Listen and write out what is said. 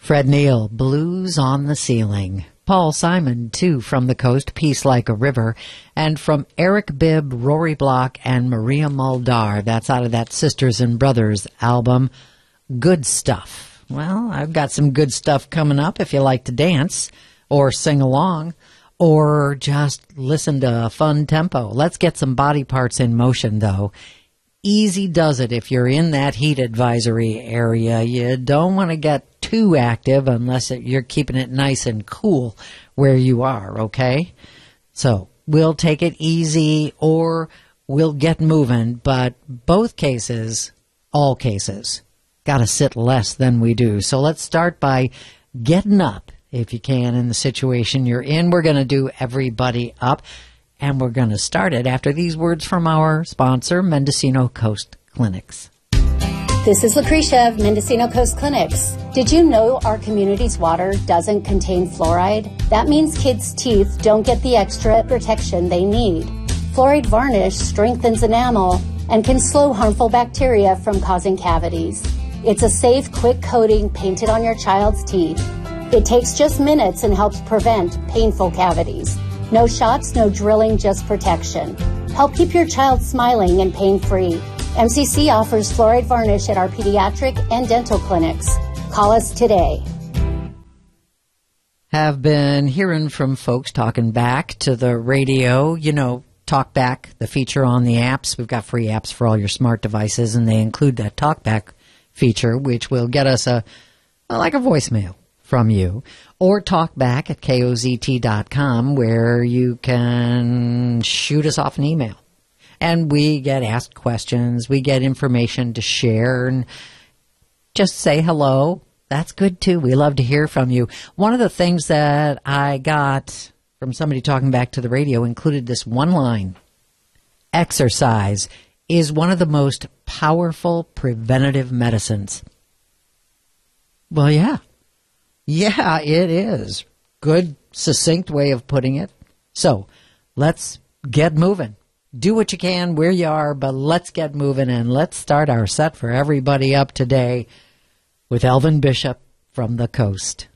Fred Neil, Blues on the Ceiling. Paul Simon, too, from the coast, Peace Like a River. And from Eric Bibb, Rory Block, and Maria Muldaur. That's out of that Sisters and Brothers album, Good Stuff. Well, I've got some good stuff coming up if you like to dance or sing along or just listen to a fun tempo. Let's get some body parts in motion, though. Easy does it if you're in that heat advisory area. You don't want to get too active unless you're keeping it nice and cool where you are, okay? So we'll take it easy or we'll get moving, but both cases, all cases, got to sit less than we do. So let's start by getting up, if you can, in the situation you're in. We're going to do Everybody Up. And we're going to start it after these words from our sponsor, Mendocino Coast Clinics. This is Lucretia of Mendocino Coast Clinics. Did you know our community's water doesn't contain fluoride? That means kids' teeth don't get the extra protection they need. Fluoride varnish strengthens enamel and can slow harmful bacteria from causing cavities. It's a safe, quick coating painted on your child's teeth. It takes just minutes and helps prevent painful cavities. No shots, no drilling, just protection. Help keep your child smiling and pain-free. MCC offers fluoride varnish at our pediatric and dental clinics. Call us today. Have been hearing from folks talking back to the radio. You know, TalkBack, the feature on the apps. We've got free apps for all your smart devices, and they include that TalkBack feature, which will get us like a voicemail from you, or talk back at kozt.com, where you can shoot us off an email. And we get asked questions, we get information to share, and just say hello. That's good, too. We love to hear from you. One of the things that I got from somebody talking back to the radio included this one line. Exercise is one of the most powerful preventative medicines. Well, yeah. Yeah, it is. Good, succinct way of putting it. So, let's get moving. Do what you can where you are, but let's get moving, and let's start our set for Everybody Up today with Elvin Bishop from the coast.